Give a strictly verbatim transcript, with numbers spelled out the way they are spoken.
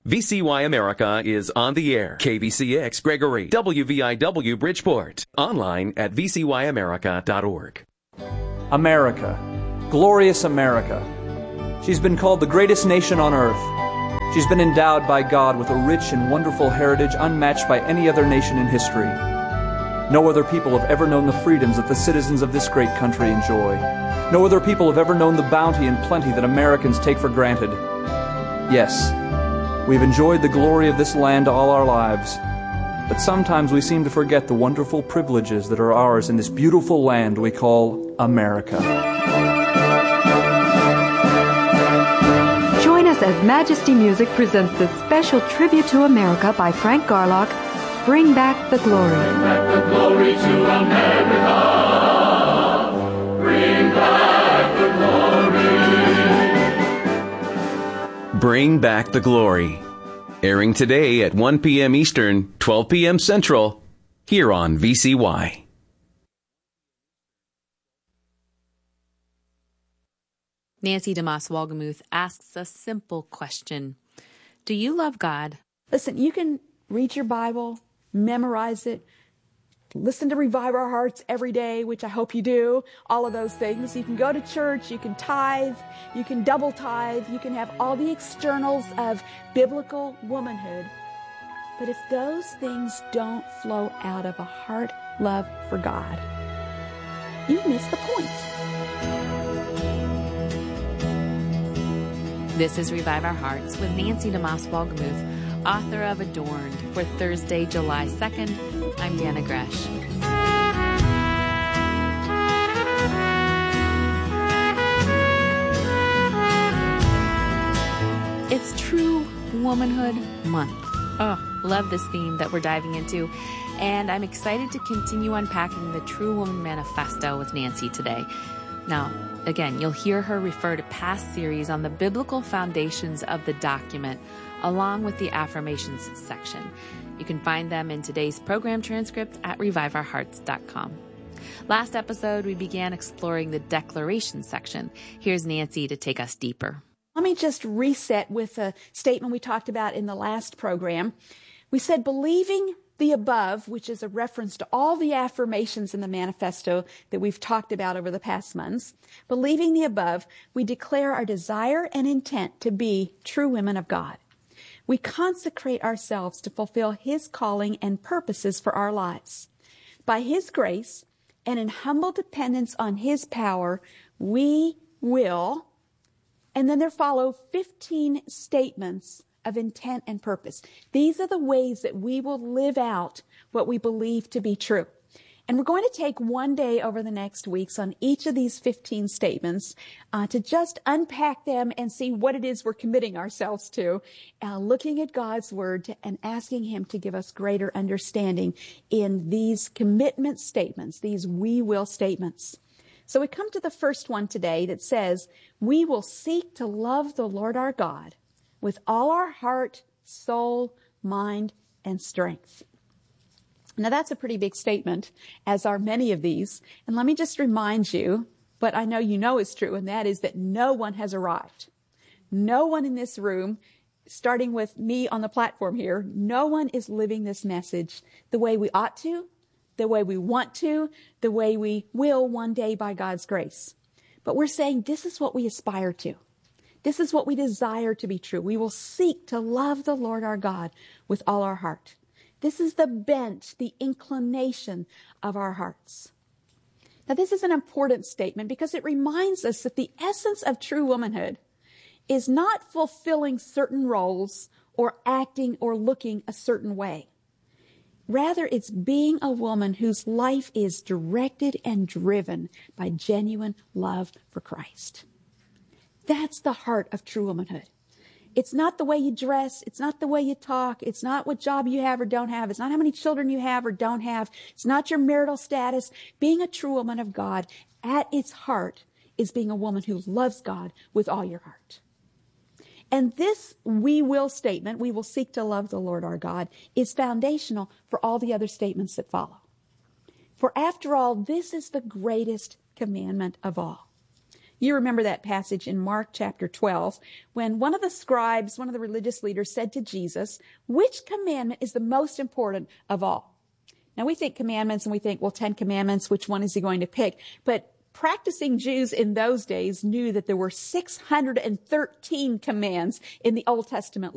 V C Y America is on the air. K V C X Gregory, W V I W Bridgeport. Online at v c y america dot org. America, glorious America. She's been called the greatest nation on earth. She's been endowed by God with a rich and wonderful heritage unmatched by any other nation in history. No other people have ever known the freedoms that the citizens of this great country enjoy. No other people have ever known the bounty and plenty that Americans take for granted. Yes, we've enjoyed the glory of this land all our lives, but sometimes we seem to forget the wonderful privileges that are ours in this beautiful land we call America. Join us as Majesty Music presents the special tribute to America by Frank Garlock, Bring Back the Glory. Bring back the glory to America. Bring back the glory. Bring Back the Glory. Airing today at one p.m. Eastern, twelve p.m. Central, here on V C Y. Nancy DeMoss Wolgemuth asks a simple question. Do you love God? Listen, you can read your Bible, memorize it, listen to Revive Our Hearts every day, which I hope you do, all of those things. You can go to church, you can tithe, you can double tithe, you can have all the externals of biblical womanhood. But if those things don't flow out of a heart love for God, you miss the point. This is Revive Our Hearts with Nancy DeMoss Wolgemuth, author of Adorned, for Thursday, July second. I'm Dana Gresh. It's True Womanhood Month. Oh, love this theme that we're diving into. And I'm excited to continue unpacking the True Woman Manifesto with Nancy today. Now, again, you'll hear her refer to past series on the biblical foundations of the document, along with the affirmations section. You can find them in today's program transcript at revive our hearts dot com. Last episode, we began exploring the declaration section. Here's Nancy to take us deeper. Let me just reset with a statement we talked about in the last program. We said believing the above, which is a reference to all the affirmations in the manifesto that we've talked about over the past months. Believing the above, we declare our desire and intent to be true women of God. We consecrate ourselves to fulfill His calling and purposes for our lives. By His grace and in humble dependence on His power, we will, and then there follow fifteen statements of intent and purpose. These are the ways that we will live out what we believe to be true. And we're going to take one day over the next weeks on each of these fifteen statements uh, to just unpack them and see what it is we're committing ourselves to, uh, looking at God's Word to, and asking Him to give us greater understanding in these commitment statements, these we will statements. So we come to the first one today that says, we will seek to love the Lord our God with all our heart, soul, mind, and strength. Now that's a pretty big statement, as are many of these. And let me just remind you, what I know you know is true, and that is that no one has arrived. No one in this room, starting with me on the platform here, no one is living this message the way we ought to, the way we want to, the way we will one day by God's grace. But we're saying this is what we aspire to. This is what we desire to be true. We will seek to love the Lord our God with all our heart. This is the bent, the inclination of our hearts. Now, this is an important statement because it reminds us that the essence of true womanhood is not fulfilling certain roles or acting or looking a certain way. Rather, it's being a woman whose life is directed and driven by genuine love for Christ. That's the heart of true womanhood. It's not the way you dress. It's not the way you talk. It's not what job you have or don't have. It's not how many children you have or don't have. It's not your marital status. Being a true woman of God at its heart is being a woman who loves God with all your heart. And this we will statement, we will seek to love the Lord our God, is foundational for all the other statements that follow. For after all, this is the greatest commandment of all. You remember that passage in Mark chapter twelve, when one of the scribes, one of the religious leaders, said to Jesus, which commandment is the most important of all? Now, we think commandments and we think, well, Ten Commandments, which one is he going to pick? But practicing Jews in those days knew that there were six hundred thirteen commands in the Old Testament